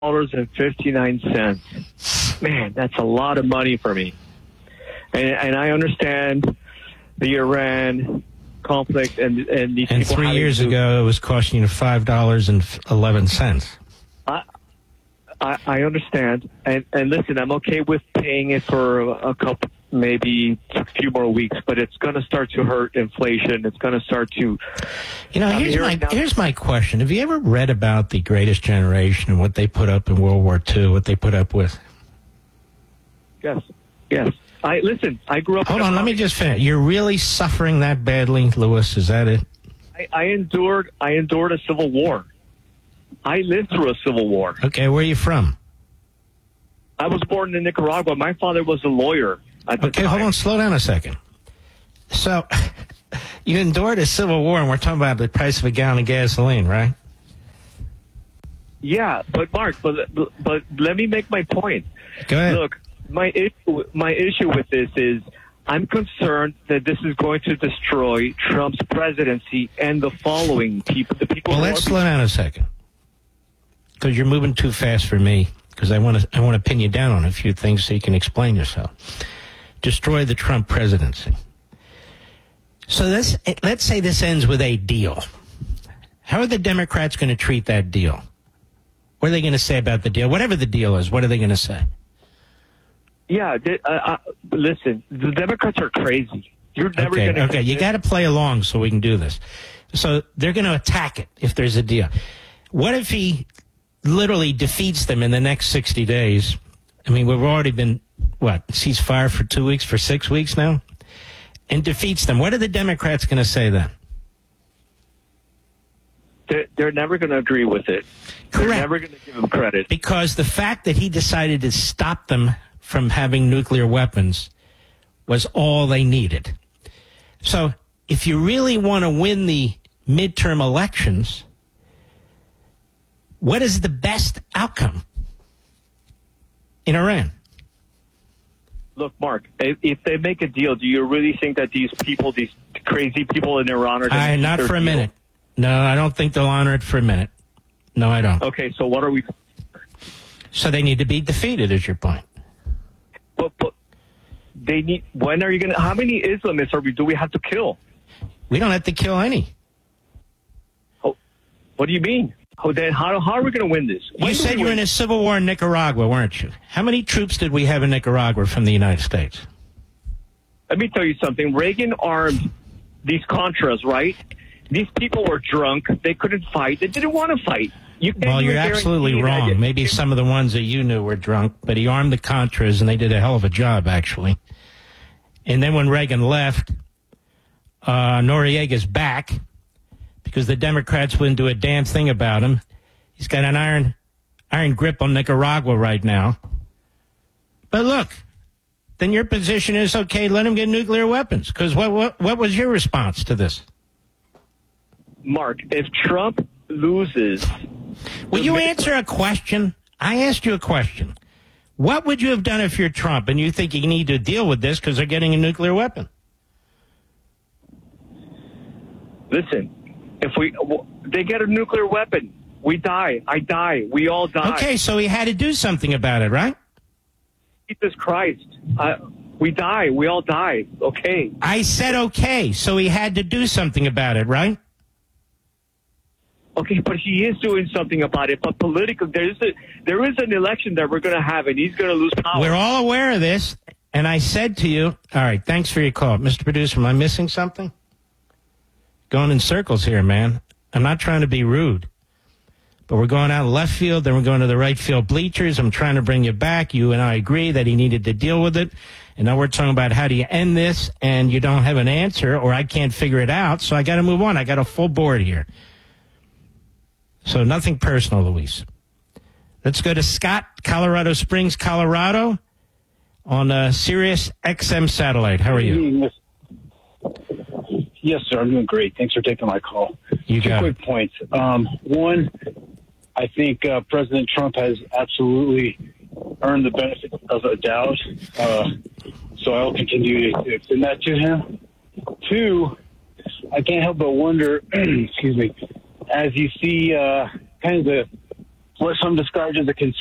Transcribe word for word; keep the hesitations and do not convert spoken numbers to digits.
dollars and fifty-nine cents. Man, that's a lot of money for me. And, and I understand the Iran conflict and and these and people three years to, ago it was costing you five dollars and eleven cents. I, I I understand, and and listen, I'm okay with paying it for a, a couple, maybe a few more weeks, but it's going to start to hurt inflation. It's going to start to, you know. I'm here's my now, here's my question: have you ever read about the Greatest Generation and what they put up in World War Two? What they put up with? Yes, yes. I listen. I grew up. Hold on, let me just finish. You're really suffering that badly, Lewis? Is that it? I, I endured. I endured a civil war. I lived through a civil war. Okay, where are you from? I was born in Nicaragua. My father was a lawyer at the Okay, time. hold on. Slow down a second. So, you endured a civil war, and we're talking about the price of a gallon of gasoline, right? Yeah, but Mark, but but let me make my point. Go ahead. Look. My issue, my issue with this is I'm concerned that this is going to destroy Trump's presidency and the following people. The people. Well, who let's are slow down a second because you're moving too fast for me. Because I want to, I want to pin you down on a few things so you can explain yourself. Destroy the Trump presidency. So this, let's say this ends with a deal. How are the Democrats going to treat that deal? What are they going to say about the deal? Whatever the deal is, what are they going to say? Yeah, they, uh, uh, listen, the Democrats are crazy. You're never okay, going to. Okay, you got to play along so we can do this. So they're going to attack it if there's a deal. What if he literally defeats them in the next sixty days? I mean, we've already been, what, ceasefire for two weeks, for six weeks now? And defeats them. What are the Democrats going to say then? They're, they're never going to agree with it. Correct. They're never going to give him credit. Because the fact that he decided to stop them from having nuclear weapons was all they needed. So if you really want to win the midterm elections, what is the best outcome in Iran? Look, Mark, if, if they make a deal, do you really think that these people, these crazy people in Iran are going I, to not for a deal? minute. No, I don't think they'll honor it for a minute. No, I don't. Okay, so what are we... So they need to be defeated, is your point. But, but they need. When are you going to? How many Islamists are we? Do we have to kill? We don't have to kill any. Oh, what do you mean? Oh, then how how are we going to win this? When you said you were in a civil war in Nicaragua, weren't you? How many troops did we have in Nicaragua from the United States? Let me tell you something. Reagan armed these Contras, right? These people were drunk. They couldn't fight. They didn't want to fight. You can't well, you're even absolutely wrong. that. Maybe some of the ones that you knew were drunk, but he armed the Contras, and they did a hell of a job, actually. And then when Reagan left, uh, Noriega's back because the Democrats wouldn't do a damn thing about him. He's got an iron, iron grip on Nicaragua right now. But look, then your position is, okay, let him get nuclear weapons. Because what, what, what was your response to this? Mark, if Trump loses... Will you answer a question? I asked you a question. What would you have done if you're Trump and you think you need to deal with this because they're getting a nuclear weapon? Listen, if we they get a nuclear weapon, we die. I die. We all die. Okay, so he had to do something about it, right? Jesus Christ. Uh, we die. We all die. Okay. I said okay, so he had to do something about it, right? Okay, but he is doing something about it. But politically, there is a, there is an election that we're going to have, and he's going to lose power. We're all aware of this, and I said to you, all right, thanks for your call. Mister Producer, am I missing something? Going in circles here, man. I'm not trying to be rude, but we're going out left field, then we're going to the right field bleachers. I'm trying to bring you back. You and I agree that he needed to deal with it, and now we're talking about how do you end this, and you don't have an answer, or I can't figure it out, so I got to move on. I got a full board here. So nothing personal, Luis. Let's go to Scott, Colorado Springs, Colorado, on uh, Sirius X M satellite. How are you? Yes, sir. I'm doing great. Thanks for taking my call. You Two got quick it. points. Um, one, I think uh, President Trump has absolutely earned the benefit of a doubt, uh, so I will continue to extend that to him. Two, I can't help but wonder, excuse me, as you see uh, kind of the what some described as a concern.